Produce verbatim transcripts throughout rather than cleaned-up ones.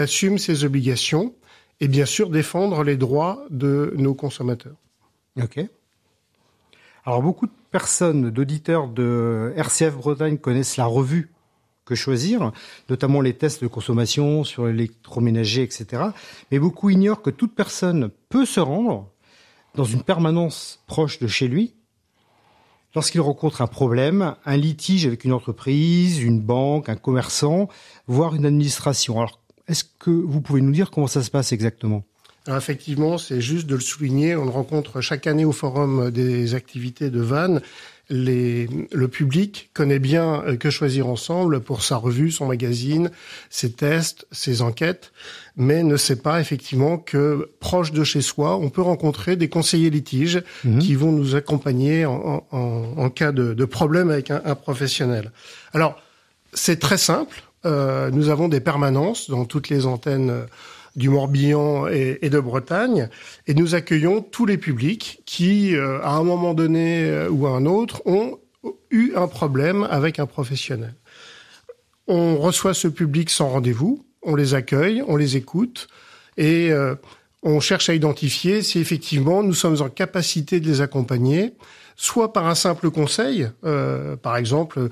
assume ses obligations et bien sûr défendre les droits de nos consommateurs. Ok. Alors beaucoup de personnes, d'auditeurs de R C F Bretagne connaissent la revue Que choisir, notamment les tests de consommation sur l'électroménager, et cetera. Mais beaucoup ignorent que toute personne peut se rendre dans une permanence proche de chez lui lorsqu'il rencontre un problème, un litige avec une entreprise, une banque, un commerçant, voire une administration. Alors, est-ce que vous pouvez nous dire comment ça se passe exactement ? Alors effectivement, c'est juste de le souligner. On le rencontre chaque année au Forum des activités de Vannes. Les, le public connaît bien Que choisir ensemble pour sa revue, son magazine, ses tests, ses enquêtes, mais ne sait pas effectivement que proche de chez soi, on peut rencontrer des conseillers litiges mmh. qui vont nous accompagner en, en, en cas de, de problème avec un, un professionnel. Alors, c'est très simple. Euh, nous avons des permanences dans toutes les antennes du Morbihan et, et de Bretagne, et nous accueillons tous les publics qui, euh, à un moment donné euh, ou à un autre, ont eu un problème avec un professionnel. On reçoit ce public sans rendez-vous, on les accueille, on les écoute, et euh, on cherche à identifier si effectivement nous sommes en capacité de les accompagner, soit par un simple conseil, euh, par exemple,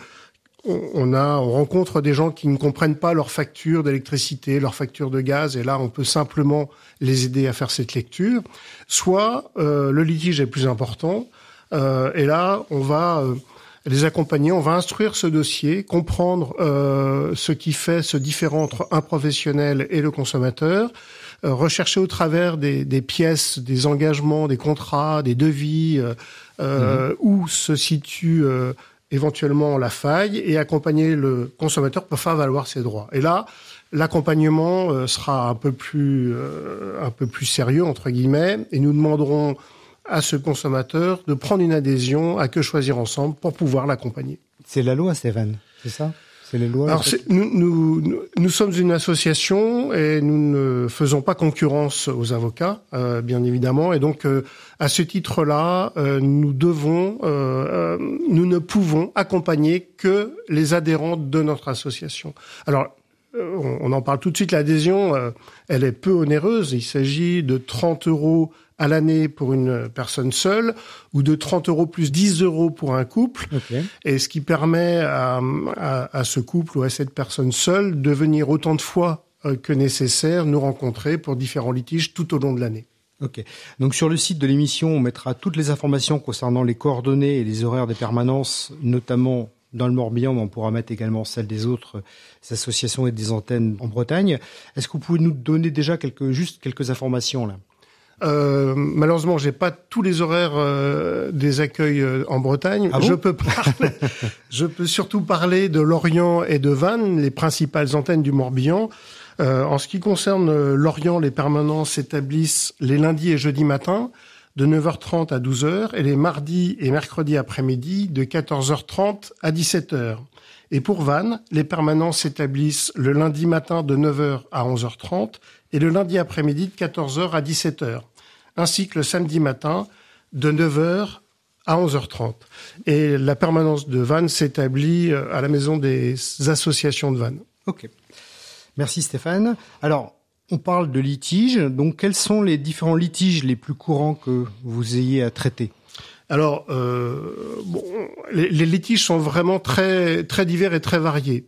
On, a, on rencontre des gens qui ne comprennent pas leur facture d'électricité, leur facture de gaz, et là, on peut simplement les aider à faire cette lecture. Soit euh, le litige est plus important, euh, et là, on va euh, les accompagner, on va instruire ce dossier, comprendre euh, ce qui fait ce différend entre un professionnel et le consommateur, euh, rechercher au travers des, des pièces, des engagements, des contrats, des devis, euh, euh, mmh. où se situe euh, éventuellement la faille, et accompagner le consommateur pour faire valoir ses droits. Et là, l'accompagnement euh, sera un peu plus euh, un peu plus sérieux entre guillemets, et nous demanderons à ce consommateur de prendre une adhésion à Que choisir ensemble pour pouvoir l'accompagner. C'est la loi, Stéphane, c'est ça ? C'est les lois. Alors, c'est, nous, nous, nous, nous sommes une association et nous ne faisons pas concurrence aux avocats, euh, bien évidemment. Et donc, euh, à ce titre-là, euh, nous devons, euh, euh, nous ne pouvons accompagner que les adhérents de notre association. Alors, euh, on, on en parle tout de suite. L'adhésion, euh, elle est peu onéreuse. Il s'agit de trente euros à l'année pour une personne seule, ou de trente euros plus dix euros pour un couple, okay. Et ce qui permet à, à, à ce couple ou à cette personne seule de venir autant de fois que nécessaire nous rencontrer pour différents litiges tout au long de l'année. Ok. Donc sur le site de l'émission, on mettra toutes les informations concernant les coordonnées et les horaires des permanences, notamment dans le Morbihan, mais on pourra mettre également celles des autres associations et des antennes en Bretagne. Est-ce que vous pouvez nous donner déjà quelques, juste quelques informations là ? Euh, malheureusement, j'ai pas tous les horaires euh, des accueils euh, en Bretagne. Ah bon ? Je peux parler, je peux surtout parler de Lorient et de Vannes, les principales antennes du Morbihan. Euh, en ce qui concerne euh, Lorient, les permanences s'établissent les lundis et jeudis matins de neuf heures trente à douze heures, et les mardis et mercredis après-midi de quatorze heures trente à dix-sept heures. Et pour Vannes, les permanences s'établissent le lundi matin de neuf heures à onze heures trente et le lundi après-midi de quatorze heures à dix-sept heures, ainsi que le samedi matin de neuf heures à onze heures trente. Et la permanence de Vannes s'établit à la maison des associations de Vannes. Ok. Merci Stéphane. Alors, on parle de litiges. Donc, quels sont les différents litiges les plus courants que vous ayez à traiter ? Alors, euh, bon, les, les litiges sont vraiment très très divers et très variés.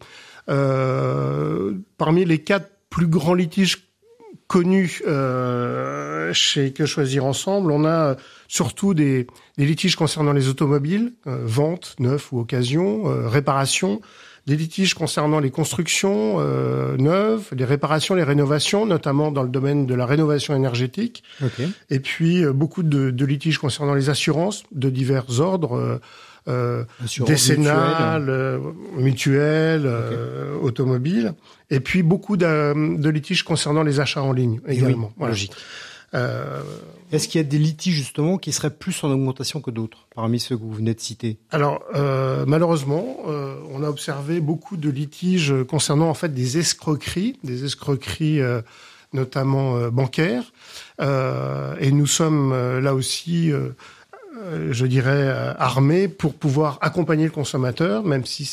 Euh, parmi les quatre plus grands litiges connus euh, chez Que choisir ensemble, on a surtout des, des litiges concernant les automobiles, euh, vente, neuf ou occasion, euh, réparation, des litiges concernant les constructions euh, neuves, les réparations, les rénovations, notamment dans le domaine de la rénovation énergétique. Okay. Et puis euh, beaucoup de, de litiges concernant les assurances de divers ordres, euh, euh, décennales, euh, mutuelles, okay. euh, automobiles. Et puis beaucoup de, de litiges concernant les achats en ligne également. Oui, voilà. Logique. Euh... Est-ce qu'il y a des litiges justement qui seraient plus en augmentation que d'autres parmi ceux que vous venez de citer ? Alors euh, malheureusement, euh, on a observé beaucoup de litiges concernant en fait des escroqueries, des escroqueries euh, notamment euh, bancaires, euh, et nous sommes euh, là aussi, euh, euh, je dirais, euh, armés pour pouvoir accompagner le consommateur, même si c'est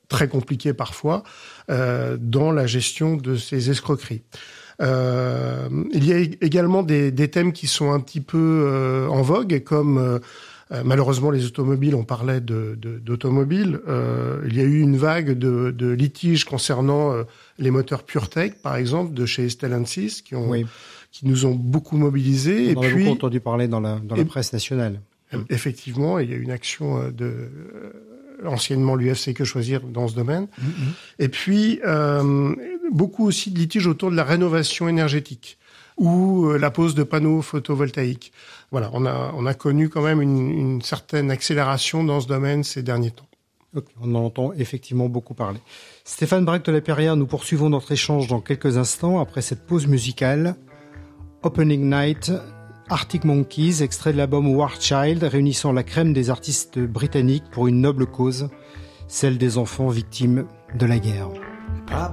très compliqué parfois euh, dans la gestion de ces escroqueries. Euh, il y a également des, des thèmes qui sont un petit peu euh, en vogue, comme euh, malheureusement les automobiles, on parlait de, de, d'automobiles. Euh, il y a eu une vague de, de litiges concernant euh, les moteurs PureTech, par exemple, de chez Stellantis, qui ont oui. qui nous ont beaucoup mobilisés. On en a beaucoup entendu parler dans la, dans la et, presse nationale. Effectivement, il y a eu une action de euh, anciennement l'U F C Que Choisir dans ce domaine. Mm-hmm. Et puis, euh, beaucoup aussi de litiges autour de la rénovation énergétique ou euh, la pose de panneaux photovoltaïques. Voilà, on a, on a connu quand même une, une certaine accélération dans ce domaine ces derniers temps. Okay, on en entend effectivement beaucoup parler. Stéphane Braque de la Perrière, nous poursuivons notre échange dans quelques instants après cette pause musicale. Opening Night, Arctic Monkeys, extrait de l'album War Child, réunissant la crème des artistes britanniques pour une noble cause, celle des enfants victimes de la guerre. Pop